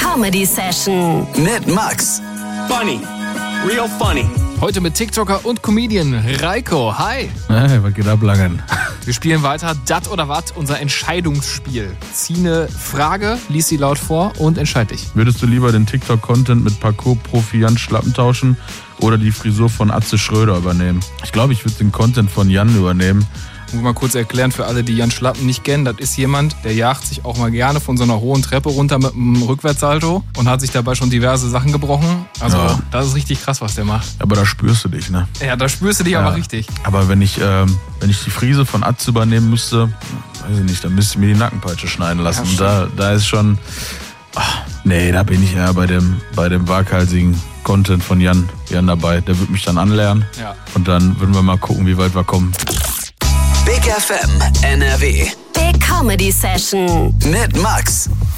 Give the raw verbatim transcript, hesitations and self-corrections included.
Comedy Session mit Max. Funny. Real funny. Heute mit TikToker und Comedian Reiko. Hi. Hey, was geht ab, Langen? Wir spielen weiter Dat oder Wat, unser Entscheidungsspiel. Zieh eine Frage, lies sie laut vor und entscheid dich. Würdest du lieber den TikTok-Content mit Parkour-Profi Jan Schlappen tauschen oder die Frisur von Atze Schröder übernehmen? Ich glaube, ich würde den Content von Jan übernehmen. Muss mal kurz erklären für alle, die Jan Schlappen nicht kennen. Das ist jemand, der jagt sich auch mal gerne von so einer hohen Treppe runter mit einem Rückwärtssalto und hat sich dabei schon diverse Sachen gebrochen. Also ja. Das ist richtig krass, was der macht. Aber da spürst du dich, ne? Ja, da spürst du dich ja. aber richtig. Aber wenn ich, ähm, wenn ich die Frise von Atze übernehmen müsste, weiß ich nicht, dann müsste ich mir die Nackenpeitsche schneiden lassen. Ja, und da, da ist schon, ach, nee, da bin ich ja bei dem, bei dem waghalsigen Content von Jan, Jan dabei. Der wird mich dann anlernen. Ja. Und dann würden wir mal gucken, wie weit wir kommen. Big F M N R W. Big Comedy Session Mit Max.